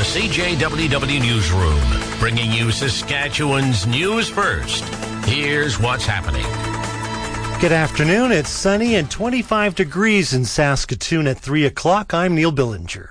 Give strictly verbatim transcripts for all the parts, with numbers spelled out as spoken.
the C J W W Newsroom, bringing you Saskatchewan's news first. Here's what's happening. Good afternoon. It's sunny and twenty-five degrees in Saskatoon at three o'clock. I'm Neil Billinger.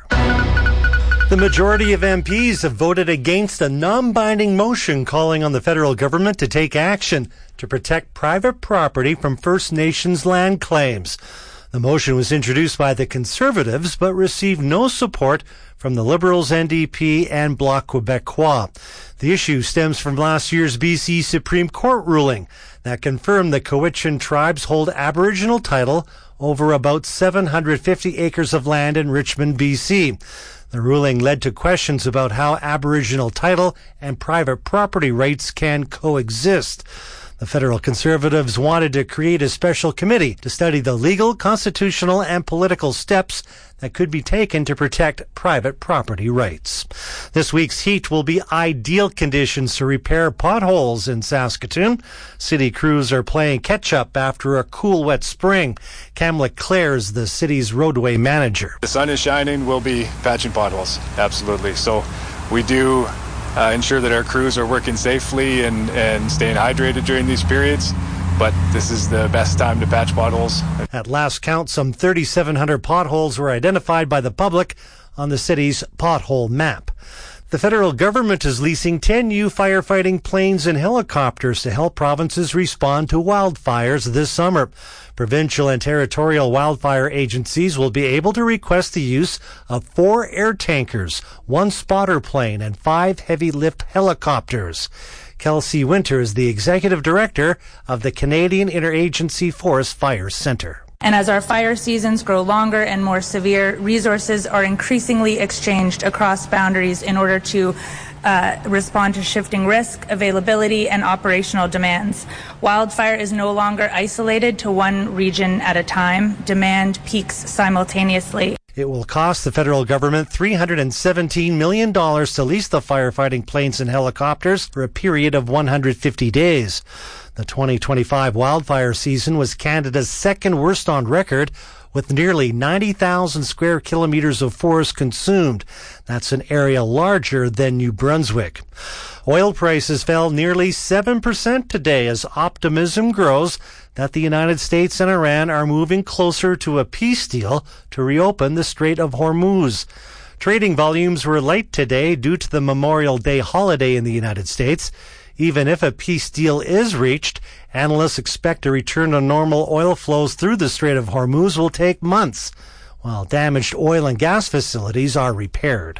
The majority of M Ps have voted against a non-binding motion calling on the federal government to take action to protect private property from First Nations land claims. The motion was introduced by the Conservatives but received no support from the Liberals, N D P, and Bloc Québécois. The issue stems from last year's B C Supreme Court ruling that confirmed the Cowichan tribes hold Aboriginal title over about seven hundred fifty acres of land in Richmond, B C. The ruling led to questions about how Aboriginal title and private property rights can coexist. The federal Conservatives wanted to create a special committee to study the legal, constitutional, and political steps that could be taken to protect private property rights. This week's heat will be ideal conditions to repair potholes in Saskatoon. City crews are playing catch-up after a cool, wet spring. Cam LeClaire is the city's roadway manager. The sun is shining, we'll be patching potholes, absolutely. So we do Uh, ensure that our crews are working safely and, and staying hydrated during these periods. But this is the best time to patch potholes. At last count, some thirty-seven hundred potholes were identified by the public on the city's pothole map. The federal government is leasing ten new firefighting planes and helicopters to help provinces respond to wildfires this summer. Provincial and territorial wildfire agencies will be able to request the use of four air tankers, one spotter plane, and five heavy lift helicopters. Kelsey Winter is the executive director of the Canadian Interagency Forest Fire Centre. And as our fire seasons grow longer and more severe, resources are increasingly exchanged across boundaries in order to uh, respond to shifting risk, availability, and operational demands. Wildfire is no longer isolated to one region at a time. Demand peaks simultaneously. It will cost the federal government three hundred seventeen million dollars to lease the firefighting planes and helicopters for a period of one hundred fifty days. The twenty twenty-five wildfire season was Canada's second worst on record, with nearly ninety thousand square kilometers of forest consumed. That's an area larger than New Brunswick. Oil prices fell nearly seven percent today as optimism grows that the United States and Iran are moving closer to a peace deal to reopen the Strait of Hormuz. Trading volumes were light today due to the Memorial Day holiday in the United States. Even if a peace deal is reached, analysts expect a return to normal oil flows through the Strait of Hormuz will take months, while damaged oil and gas facilities are repaired.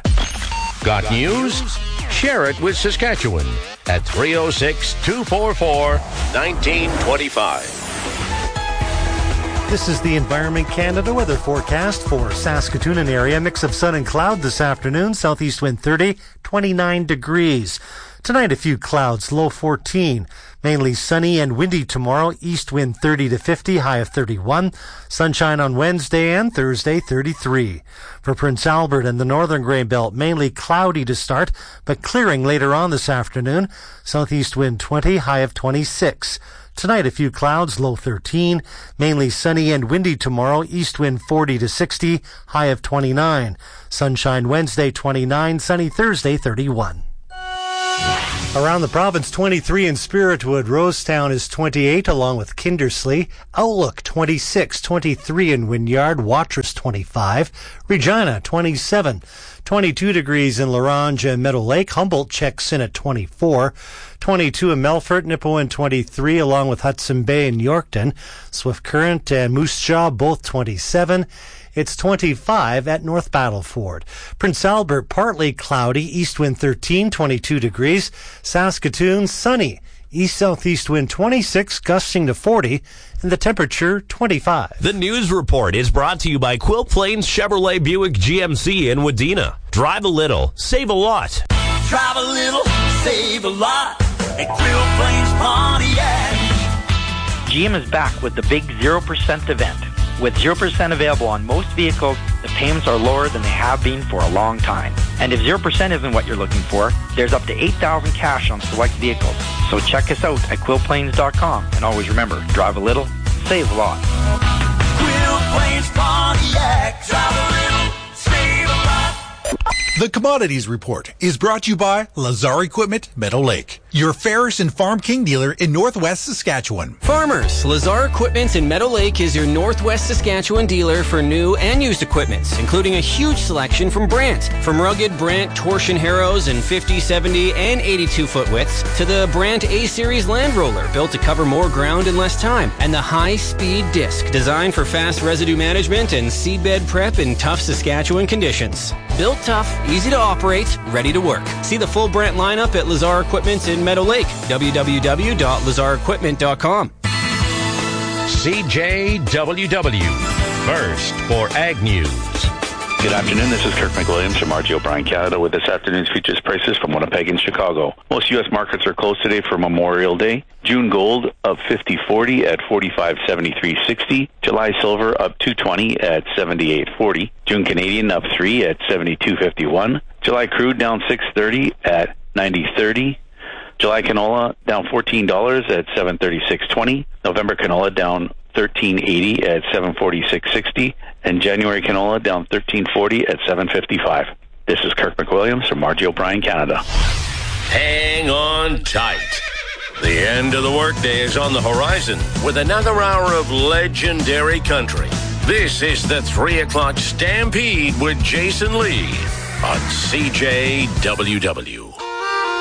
Got news? Share it with Saskatchewan at three oh six, two four four, one nine two five. This is the Environment Canada weather forecast for Saskatoon and area. Mix of sun and cloud this afternoon. Southeast wind thirty, twenty-nine degrees. Tonight, a few clouds, low fourteen. Mainly sunny and windy tomorrow. East wind thirty to fifty, high of thirty-one. Sunshine on Wednesday and Thursday, thirty-three. For Prince Albert and the northern Grey Belt, mainly cloudy to start, but clearing later on this afternoon. Southeast wind twenty, high of twenty-six. Tonight, a few clouds, low thirteen. Mainly sunny and windy tomorrow. East wind forty to sixty, high of twenty-nine. Sunshine Wednesday, twenty-nine. Sunny Thursday, thirty-one. Around the province, twenty-three in Spiritwood. Rosetown is twenty-eight, along with Kindersley. Outlook, twenty-six. twenty-three in Wynyard. Watrous, twenty-five. Regina, twenty-seven. twenty-two degrees in La Ronge and Meadow Lake. Humboldt checks in at twenty-four. twenty-two in Melfort. Nipawin, twenty-three, along with Hudson Bay and Yorkton. Swift Current and Moose Jaw, both twenty-seven. It's twenty-five at North Battleford. Prince Albert, partly cloudy. East wind thirteen, twenty-two degrees. Saskatoon, sunny. East-southeast wind twenty-six, gusting to forty, and the temperature twenty-five. The news report is brought to you by Quilt Plains Chevrolet Buick G M C in Wadena. Drive a little, save a lot. Drive a little, save a lot at Quilt Plains Pontiac. G M is back with the big zero percent event. With zero percent available on most vehicles, the payments are lower than they have been for a long time. And if zero percent isn't what you're looking for, there's up to eight thousand dollars cash on select vehicles. So check us out at quilt plains dot com. And always remember, drive a little, save a lot. Quilt Plains Pontiac, drive a little, save a lot. The Commodities Report is brought to you by Lazar Equipment, Meadow Lake, your Ferris and Farm King dealer in Northwest Saskatchewan. Farmers, Lazar Equipment in Meadow Lake is your Northwest Saskatchewan dealer for new and used equipment, including a huge selection from Brandt. From rugged Brandt torsion harrows in fifty, seventy, and eighty-two foot widths to the Brandt A-Series Land Roller, built to cover more ground in less time, and the high-speed disc, designed for fast residue management and seedbed prep in tough Saskatchewan conditions. Built tough, easy to operate, ready to work. See the full Brandt lineup at Lazar Equipment in Meadow Lake. w w w dot lazar equipment dot com. C J W W, first for Ag News. Good afternoon. This is Kirk McWilliams from R J O'Brien Canada with this afternoon's futures prices from Winnipeg and Chicago. Most U S markets are closed today for Memorial Day. June gold up fifty forty at forty-five seventy-three sixty. July silver up two twenty at seventy-eight forty. June Canadian up three at seventy-two fifty-one. July crude down six thirty at ninety thirty. July canola down fourteen dollars at seven thirty-six twenty. November canola down thirteen eighty at seven forty-six sixty. And January canola down thirteen forty at seven fifty-five. This is Kirk McWilliams from R J O'Brien Canada. Hang on tight. The end of the workday is on the horizon with another hour of legendary country. This is the three o'clock Stampede with Jason Lee on C J W W.